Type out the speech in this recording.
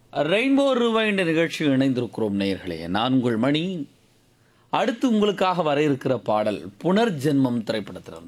Rainbow rewind நிகழ்ச்சியில் இணைந்திருக்கிறோம் நேயர்களே. நான் உங்கள் மணி. அடுத்து உங்களுக்காக வர இருக்கிற பாடல் புனர்ஜென்மம் திரைப்படத்திலிருந்து.